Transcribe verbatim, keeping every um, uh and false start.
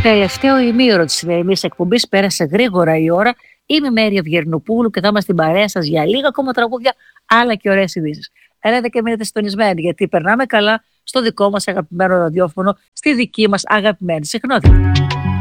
Τελευταίο ημίωρο της σημερινής εκπομπής, πέρασε γρήγορα η ώρα. Είμαι η Μέρη Ευγερνοπούλου και θα είμαστε στην παρέα σας για λίγα ακόμα τραγούδια, αλλά και ωραίες ειδήσεις. Έλατε και μείνετε συντονισμένοι, γιατί περνάμε καλά στο δικό μας αγαπημένο ραδιόφωνο, στη δική μας αγαπημένη συχνότητα.